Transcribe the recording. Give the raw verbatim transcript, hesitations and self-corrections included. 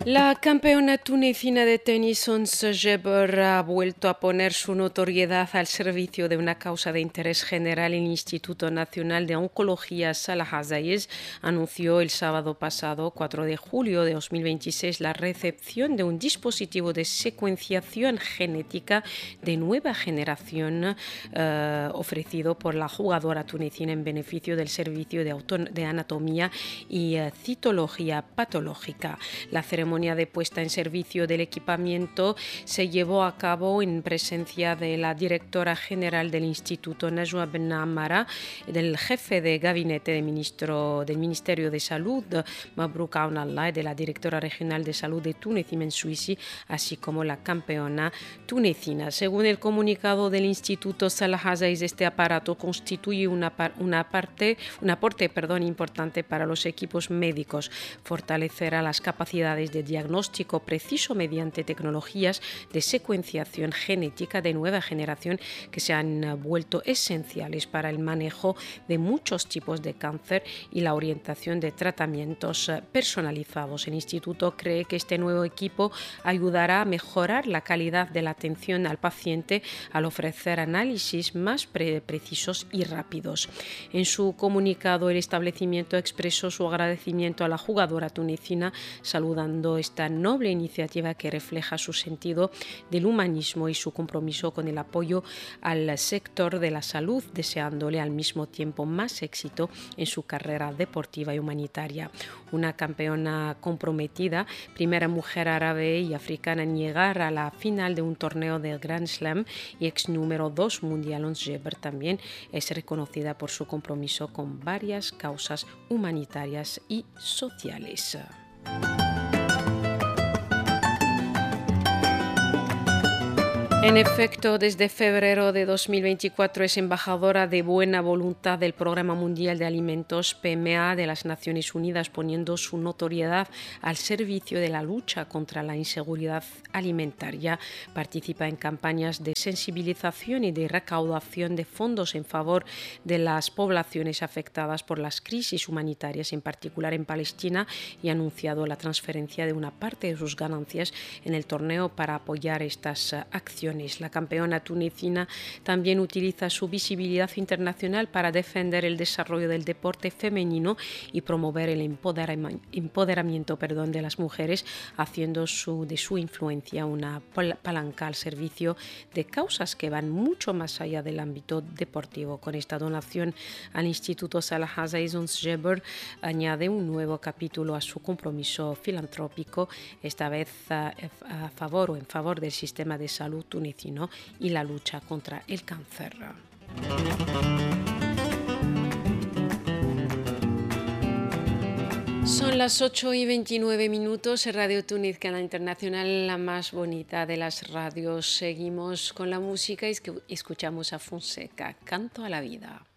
La campeona tunecina de tenis Ons Jabeur ha vuelto a poner su notoriedad al servicio de una causa de interés general. El Instituto Nacional de Oncología Salah Hassaïs anunció el sábado pasado, cuatro de julio de dos mil veintiséis, la recepción de un dispositivo de secuenciación genética de nueva generación eh, ofrecido por la jugadora tunecina en beneficio del servicio de, auto- de anatomía y eh, citología patológica. La ceremonia de puesta en servicio del equipamiento se llevó a cabo en presencia de la directora general del Instituto, Najwa Ben Amara, del jefe de gabinete de ministro, del Ministerio de Salud, Mabrouk Aounallah, y de la directora regional de salud de Túnez y Mensuisi, así como la campeona tunecina. Según el comunicado del Instituto Salah Hassaïs, este aparato constituye una, par, una parte, un aporte perdón, importante para los equipos médicos. Fortalecerá las capacidades de diagnóstico preciso mediante tecnologías de secuenciación genética de nueva generación que se han vuelto esenciales para el manejo de muchos tipos de cáncer y la orientación de tratamientos personalizados. El Instituto cree que este nuevo equipo ayudará a mejorar la calidad de la atención al paciente al ofrecer análisis más pre- precisos y rápidos. En su comunicado, el establecimiento expresó su agradecimiento a la jugadora tunecina, saludando esta noble iniciativa que refleja su sentido del humanismo y su compromiso con el apoyo al sector de la salud, deseándole al mismo tiempo más éxito en su carrera deportiva y humanitaria. Una campeona comprometida, primera mujer árabe y africana en llegar a la final de un torneo del Grand Slam y ex número dos mundial, Ons Jabeur también es reconocida por su compromiso con varias causas humanitarias y sociales. En efecto, desde febrero de dos mil veinticuatro es embajadora de buena voluntad del Programa Mundial de Alimentos P M A de las Naciones Unidas, poniendo su notoriedad al servicio de la lucha contra la inseguridad alimentaria. Participa en campañas de sensibilización y de recaudación de fondos en favor de las poblaciones afectadas por las crisis humanitarias, en particular en Palestina, y ha anunciado la transferencia de una parte de sus ganancias en el torneo para apoyar estas acciones. La campeona tunecina también utiliza su visibilidad internacional para defender el desarrollo del deporte femenino y promover el empoderamiento, empoderamiento perdón, de las mujeres, haciendo su, de su influencia una palanca al servicio de causas que van mucho más allá del ámbito deportivo. Con esta donación al Instituto Salah Hassaïs, Ons Jabeur añade un nuevo capítulo a su compromiso filantrópico, esta vez a, a favor o en favor del sistema de salud tunecino y la lucha contra el cáncer. Son las ocho y veintinueve minutos, Radio Túnez, Canal Internacional, la más bonita de las radios. Seguimos con la música y escuchamos a Fonseca, Canto a la Vida.